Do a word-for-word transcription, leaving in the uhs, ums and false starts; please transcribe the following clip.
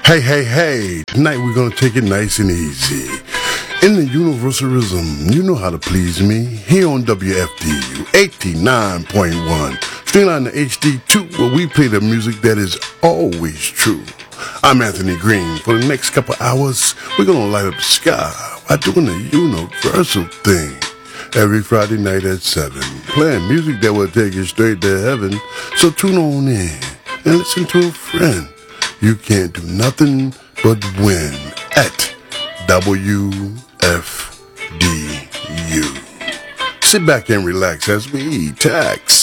Hey, hey, hey, tonight we're gonna take it nice and easy. In the universal rhythm, you know how to please me. Here on W F D U eighty-nine point one, Streamline the H D two, where we play the music that is always true. I'm Anthony Green. For the next couple hours, we're gonna light up the sky by doing the universal thing. Every Friday night at seven, playing music that will take you straight to heaven. So tune on in and listen to a friend. You can't do nothing but win at W F D U. Sit back and relax as we tax